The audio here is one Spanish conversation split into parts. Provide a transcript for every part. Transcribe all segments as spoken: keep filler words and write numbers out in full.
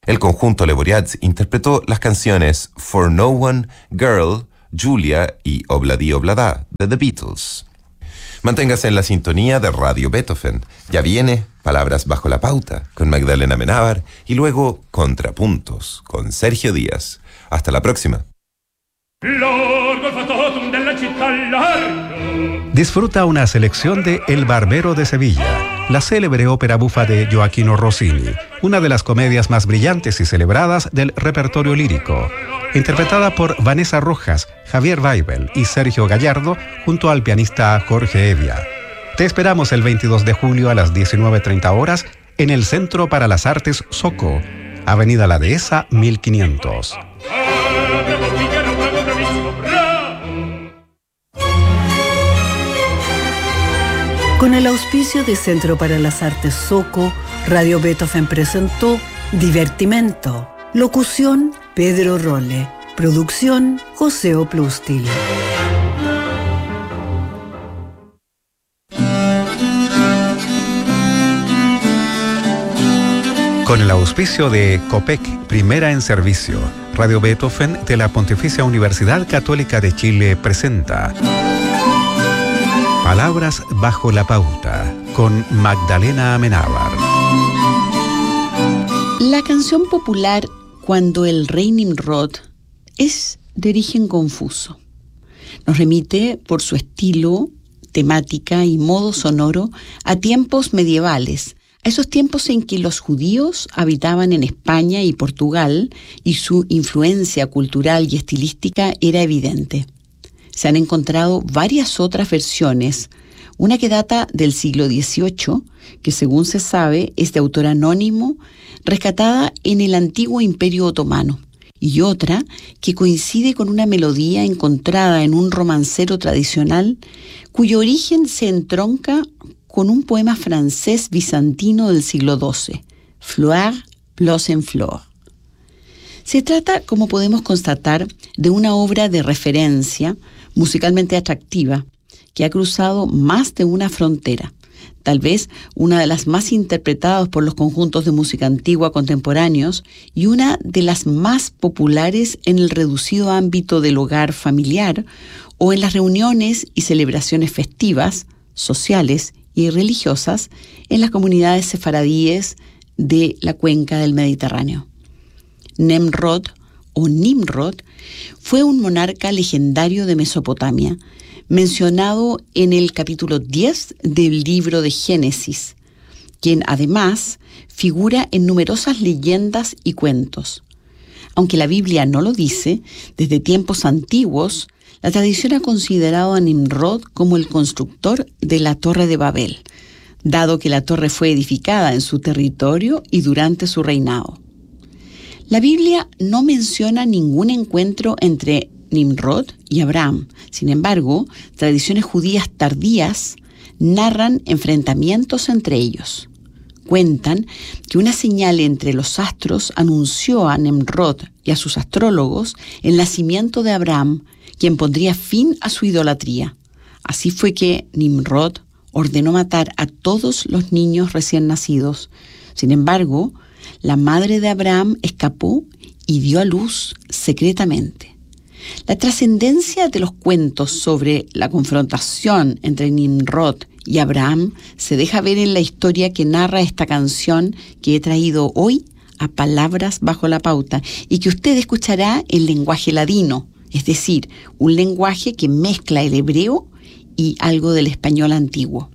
El conjunto Le Boreads interpretó las canciones For No One, Girl, Julia y Obladi Oblada de The Beatles. Manténgase en la sintonía de Radio Beethoven. Ya viene Palabras bajo la pauta con Magdalena Amenábar y luego Contrapuntos con Sergio Díaz. Hasta la próxima. Disfruta una selección de El Barbero de Sevilla, la célebre ópera bufa de Gioachino Rossini, una de las comedias más brillantes y celebradas del repertorio lírico, interpretada por Vanessa Rojas, Javier Weibel y Sergio Gallardo, junto al pianista Jorge Evia. Te esperamos el veintidós de julio a las diecinueve treinta horas en el Centro para las Artes Soco, Avenida La Dehesa mil quinientos. Con el auspicio de Centro para las Artes Soco, Radio Beethoven presentó Divertimento. Locución, Pedro Rolle. Producción, José Oplustil. Con el auspicio de COPEC, Primera en Servicio, Radio Beethoven de la Pontificia Universidad Católica de Chile presenta Palabras bajo la pauta, con Magdalena Amenábar. La canción popular Cuando el rey Nimrod es de origen confuso. Nos remite, por su estilo, temática y modo sonoro, a tiempos medievales, a esos tiempos en que los judíos habitaban en España y Portugal y su influencia cultural y estilística era evidente. Se han encontrado varias otras versiones, una que data del siglo dieciocho, que según se sabe es de autor anónimo, rescatada en el antiguo Imperio Otomano, y otra que coincide con una melodía encontrada en un romancero tradicional cuyo origen se entronca con un poema francés bizantino del siglo doce, Fleur, Blossom Fleur. Se trata, como podemos constatar, de una obra de referencia musicalmente atractiva que ha cruzado más de una frontera, tal vez una de las más interpretadas por los conjuntos de música antigua contemporáneos y una de las más populares en el reducido ámbito del hogar familiar o en las reuniones y celebraciones festivas, sociales y religiosas en las comunidades sefaradíes de la cuenca del Mediterráneo. Nemrod o Nimrod fue un monarca legendario de Mesopotamia, mencionado en el capítulo diez del libro de Génesis, quien además figura en numerosas leyendas y cuentos. Aunque la Biblia no lo dice, desde tiempos antiguos, la tradición ha considerado a Nimrod como el constructor de la Torre de Babel, dado que la torre fue edificada en su territorio y durante su reinado. La Biblia no menciona ningún encuentro entre Nimrod y Abraham. Sin embargo, tradiciones judías tardías narran enfrentamientos entre ellos. Cuentan que una señal entre los astros anunció a Nimrod y a sus astrólogos el nacimiento de Abraham, quien pondría fin a su idolatría. Así fue que Nimrod ordenó matar a todos los niños recién nacidos. Sin embargo, la madre de Abraham escapó y dio a luz secretamente. La trascendencia de los cuentos sobre la confrontación entre Nimrod y Abraham se deja ver en la historia que narra esta canción que he traído hoy a Palabras bajo la pauta y que usted escuchará en lenguaje ladino, es decir, un lenguaje que mezcla el hebreo y algo del español antiguo.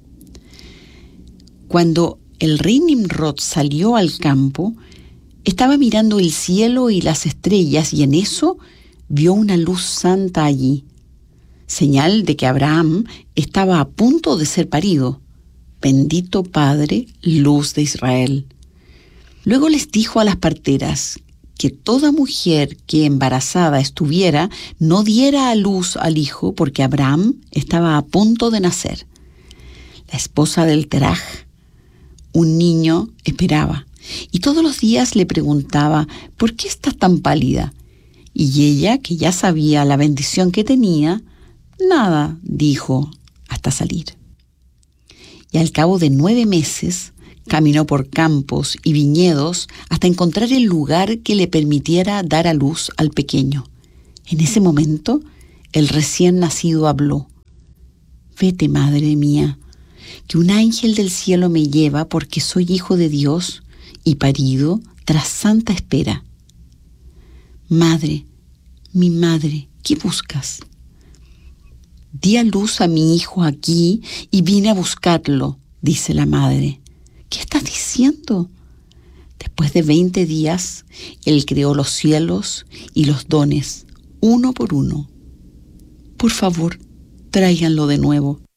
Cuando el rey Nimrod salió al campo, estaba mirando el cielo y las estrellas y en eso vio una luz santa allí, señal de que Abraham estaba a punto de ser parido. Bendito Padre, luz de Israel. Luego les dijo a las parteras que toda mujer que embarazada estuviera no diera a luz al hijo porque Abraham estaba a punto de nacer. La esposa del Teraj, un niño, esperaba y todos los días le preguntaba: ¿por qué estás tan pálida? Y ella, que ya sabía la bendición que tenía, nada dijo hasta salir. Y al cabo de nueve meses, Caminó por campos y viñedos hasta encontrar el lugar que le permitiera dar a luz al pequeño. En ese momento, el recién nacido habló. Vete, madre mía, que un ángel del cielo me lleva porque soy hijo de Dios y parido tras santa espera. Madre, mi madre, ¿qué buscas? Di a luz a mi hijo aquí y vine a buscarlo, dice la madre. ¿Qué estás diciendo? Después de veinte días, Él creó los cielos y los dones, uno por uno. Por favor, tráiganlo de nuevo.